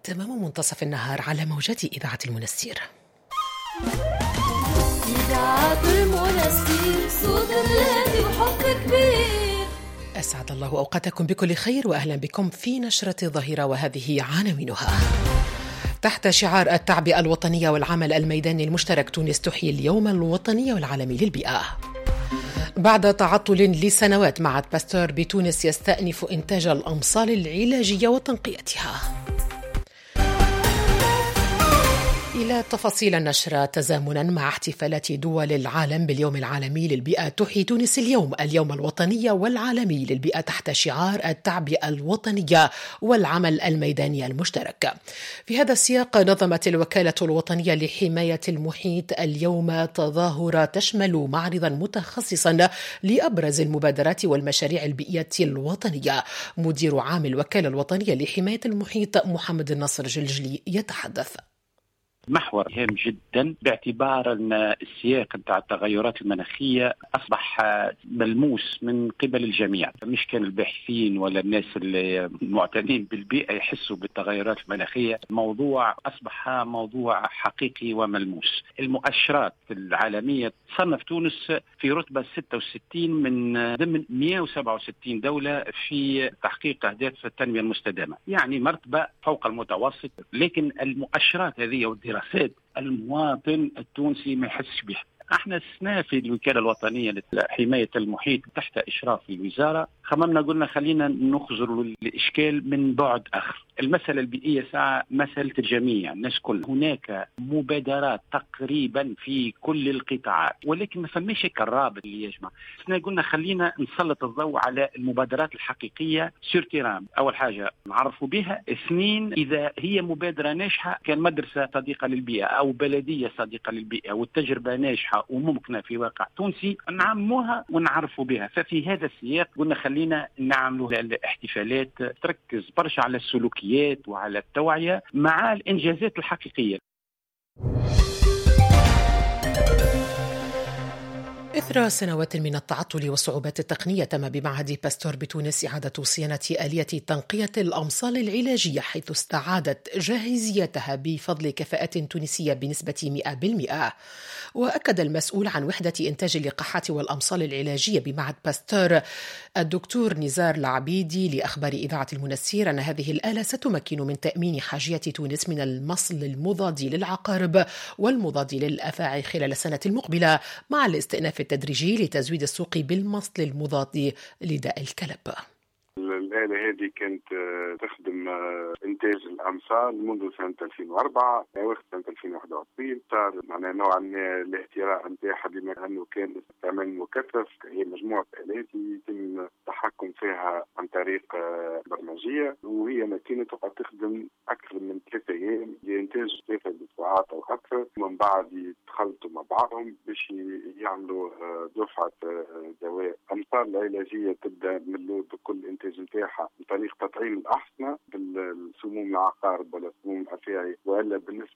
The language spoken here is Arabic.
تمام منتصف النهار على موجات إذاعة المنستير. إذاعة المنستير صوت الهادي وحب كبير. أسعد الله أوقاتكم بكل خير وأهلا بكم في نشرة ظهيرة، وهذه عناوينها. تحت شعار التعبئة الوطنية والعمل الميداني المشترك، تونس تحيي اليوم الوطني والعالمي للبيئة. بعد تعطل لسنوات، معهد باستور بتونس يستأنف إنتاج الأمصال العلاجية وتنقيتها. إلى تفاصيل النشرة. تزامنا مع احتفالات دول العالم باليوم العالمي للبيئة، تحيي تونس اليوم الوطني والعالمي للبيئة تحت شعار التعبئة الوطنية والعمل الميداني المشترك. في هذا السياق، نظمت الوكالة الوطنية لحماية المحيط اليوم تظاهرة تشمل معرضا متخصصا لأبرز المبادرات والمشاريع البيئية الوطنية. مدير عام الوكالة الوطنية لحماية المحيط محمد النصر جلجلي يتحدث. محور هام جدا، باعتبار أن السياق نتاع التغيرات المناخية أصبح ملموس من قبل الجميع، مش كان الباحثين ولا الناس المعتنين بالبيئة يحسوا بالتغيرات المناخية. أصبح موضوع حقيقي وملموس. المؤشرات العالمية تصنف تونس في رتبة 66 من ضمن 167 دولة في تحقيق أهداف التنمية المستدامة، يعني مرتبة فوق المتوسط. لكن المؤشرات هذه والدراسات المواطن التونسي ما يحسش بها. احنا استثناء في الوكالة الوطنية لحماية المحيط تحت إشراف الوزارة، خممنا قلنا خلينا نخزر الإشكال من بعد آخر. المسألة البيئية ساعة مسألة الجميع، الناس كل. هناك مبادرات تقريبا في كل القطاعات، ولكن ما فماش الرابط اللي يجمع. احنا قلنا خلينا نسلط الضوء على المبادرات الحقيقية سورتيرام. أول حاجة نعرفوا بها، اثنين إذا هي مبادرة ناجحة، كان مدرسة صديقة للبيئة أو بلدية صديقة للبيئة والتجربة ناجحة وممكنة في واقع تونسي، نعموها ونعرفوا بها. ففي هذا السياق قلنا خلينا نعملوا الاحتفالات تركز برشا على السلوكيات وعلى التوعية مع الإنجازات الحقيقية. إثر سنوات من التعطل والصعوبات التقنية، تم بمعهد باستور بتونس إعادة صيانة آلية تنقية الأمصال العلاجية، حيث استعادت جاهزيتها بفضل كفاءة تونسية بنسبة 100%. وأكد المسؤول عن وحدة إنتاج اللقاحات والأمصال العلاجية بمعهد باستور الدكتور نزار العبيدي لأخبار إذاعة المنستير أن هذه الآلة ستمكن من تأمين حاجيات تونس من المصل المضاد للعقارب والمضاد للأفاعي خلال السنة المقبلة، مع الاستئناف التدريجي لتزويد السوق بالمصل المضاد لداء الكلب. الآلة هذه كانت تخدم إنتاج الأمصال منذ سنة 2004 أواخر سنة 2021. صار معناها نوعا ما الاهتراء نتاعها بما أنه كان استعمال مكثف. هي مجموعة آلات يتم التحكم فيها عن طريق برمجية، وهي ماكينة تقعد تخدم أكثر من 3 أيام لإنتاج 3 دفعات أو أكثر، ومن بعد يتخلطوا مع بعضهم باش يعملوا دفعة دواء. الأمصال العلاجية تبدأ من اللود بكل إنتاج نتاعها عن طريق تطعيم الأحصنة بالسموم العقارب ولا سموم الأفاعي، وإلا بالنسبة